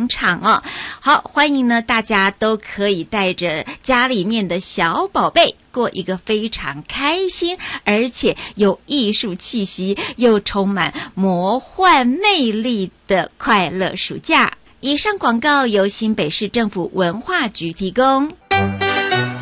广场哦。好，欢迎呢，大家都可以带着家里面的小宝贝过一个非常开心，而且有艺术气息又充满魔幻魅力的快乐暑假。以上广告由新北市政府文化局提供。